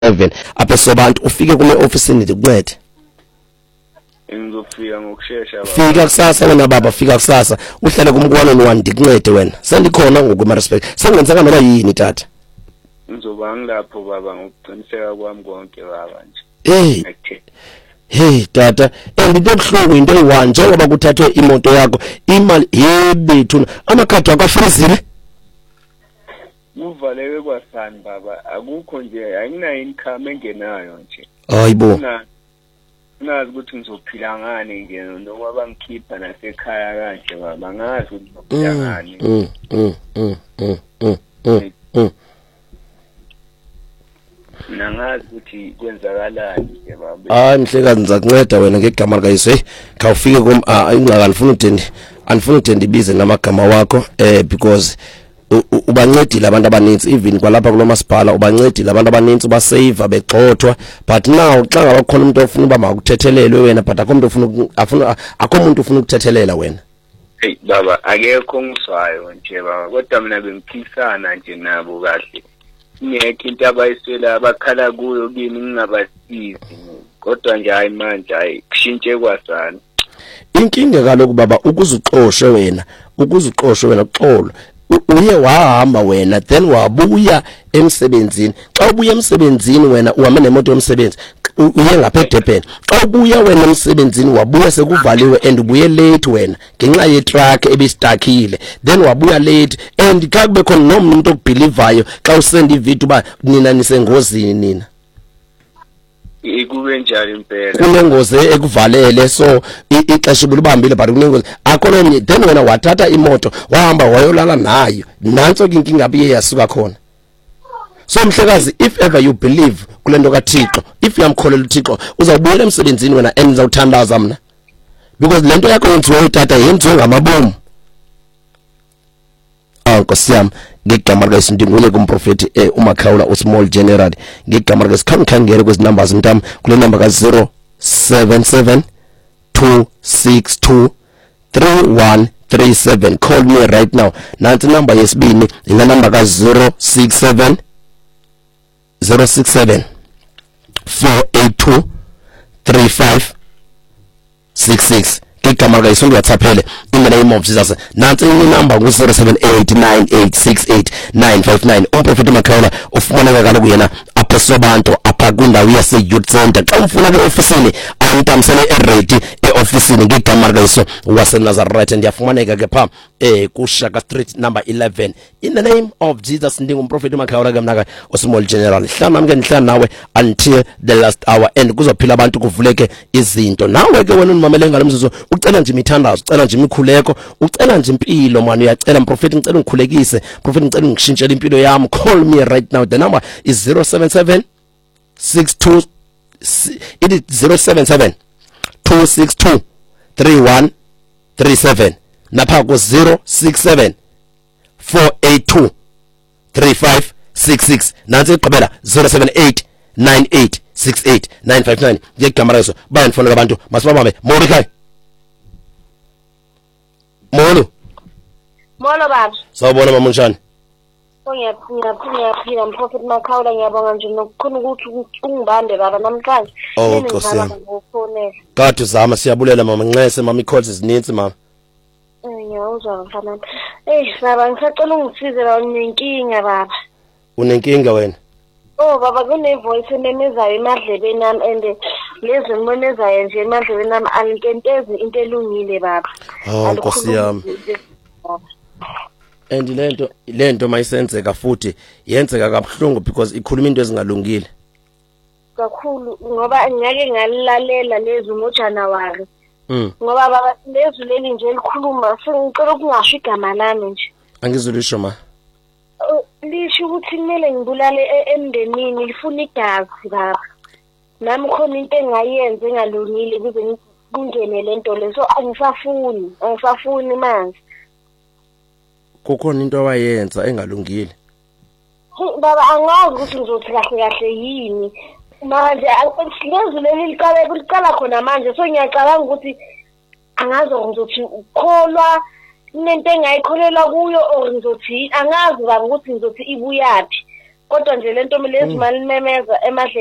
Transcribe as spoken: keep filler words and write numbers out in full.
eleven apha sobantu ufike kume officeini ndikuncede. Ngizofika ngokusheshsha baba. Fika kusasa wena baba, fika kusasa uhlale kumkwano no one ndikuncede wena. Sendikhona ngokuma respect. Sengenza kamela yini tata? Ngizoba ngilapho baba ngokuqiniseka kwami konke baba nje. Hey. Hey tata, and into ebuhlungu into eyi-one njengoba kuthathwe imoto yakho imali yebethu amakhadi akafrizile. Uvaleke kwasani baba, akukho nje anginayo income engenayo nje. Hayibo. Nazi ukuthi ngizophila ngani nje noma bangikhipha nasekhaya kanje baba, ngazi ukuthi ngizophila ngani. Mm mm mm mm mm mm. Nangazi ukuthi kwenzakalani nje baba. Hayi mhlekazi ngizakunceda wena ngegama likayise. Khawufike kum ingxaka anifuna uthendi anifuna uthendi bize namagama wakho eh because ubancedile abantu abaninzi even kwalapha kulomasipala ubancedile abantu abaninzi basave begxothwa but now xa ngaba khona umuntu ofuna uba makuthethelelwe wena but akho umuntu ofuna afuna akho umuntu ofuna ukuthethelela wena. Hey baba akekho ngiswayo nje baba kodwa mina bengiphisana nje nabo kahle. Ngeke into abayisela abakhala kuyo kimi ngingabasizi kodwa nje hayi manje hayi kushintshe kwasana. Inkinga kaloku baba ukuzuqoshwe wena ukuzuqoshwe wena uxolo uye wahamba wena then wabuya emsebenzini. Xa ubuya emsebenzini wena uhamba nemoto yomsebenzi uye ngapha eDurban. Xa ubuya wena emsebenzini wabuya sekuvaliwe and ubuye late wena ngenxa ye truck ebistakile then wabuya late and kakube khona nomuntu okubelievayo xa usenda ivideo ba nina nisengozini nina. Ikube njalo impela. Kunengozi ekuvalele so ixesha bulibambile but kunengozi akho nomnye then wena wathatha imoto wahamba wayolala nayo nanso ke inkinga abiye yasuka khona. So mhlekazi if ever you believe kulento kaThixo if uyamkholela uThixo uzawubuyela emsebenzini wena enza uthandaza mina because lento yakho yenziwe utata yenziwe ngamabomu. Nkosi yami ngegama likaYesu ndinguye kumprofeti eh uMakhawula uSmall General ngegama likaYesu khangikhangele kwezi numbers mntami kule number ka zero seven seven two six two three one three seven call me right now. Nanti number yesibini ina number ka zero six seven zero six seven four eight two three five six six igama likaYesu ngiyathaphele in the name of Jesus. Nansi inamba ngu zero seven eight nine eight six eight nine five nine. Umprofeti uMakhawula ufumaneka kaloku yena apha sobantu apha kwindawo yase youth center. Xa ufuna ke ofisini antamsele eready eofisini ngegama likaYesu wase Nazareth ndiyafumaneka ke pha eh ku Shaka Street number eleven in the name of Jesus. Ndingumprofeti uMakhawula ke mnaka uSmall General. Hlala ke ndihlala nawe until the last hour and kuzophila abantu kuvuleke izinto. Nawe ke wena unimamele ngalomzuzu ucela nje imithandazo ucela nje imikhuleko ucela nje impilo man uyacela mprofeti ngicela ngikhulekise mprofeti ngicela ngishintshele impilo yami. Call me right now. The number is zero seven seven six two it is zero seven seven two six two three one three seven napha ku zero six seven four eight two three five six six nansi igqibela zero seven eight nine eight six eight nine five nine. ngegama likaYesu bayanifonela abantu masibamame Morikai Molo. Molo baba. Sawubona mama unjani? Ngiyaphila ngiyaphila mprofeti Makhawula ngiyabonga nje nokukhona ukuthi ungibambe baba namhlanje. Oh Nkosi yami. Kade uzama siyabulela mama Nxese mama i-calls ezininzi mama. Ngiyawuzwa mfana. Eh baba ngisacela ungisize la unenkinga baba. Unenkinga wena? Oh baba kune voice ememezayo emadlebeni nami and lezi ngimonezayo nje emadlebeni nami alikentezi into elungile baba. Oh Nkosi yami. And lento lento mayisenzeka futhi yenzeka kabuhlungu because ikhuluma into ezingalungile. Kakhulu ngoba ngiyake ngalilalela lezi ngo January. Mm. Ngoba baba lezi leli nje likhuluma sengicela ukungasho igama lami nje. Angizulisho ma. Lisho ukuthi kumele ngibulale emndenini lifuna igazi baba. Nami khona into engayenza engalungile ukuze ngingene lento leso angisafuni angisafuni manje. Kukhona into awayenza engalungile. Baba angazi ukuthi ngizothi kahle kahle yini. Manje lezi leli liqale kuliqala khona manje so ngiyacabanga ukuthi angazi ngizothi ukholwa nento engayikholela kuyo or ngizothi angazi baba ukuthi ngizothi ibuyapi kodwa nje lento lezi mali memeza emadle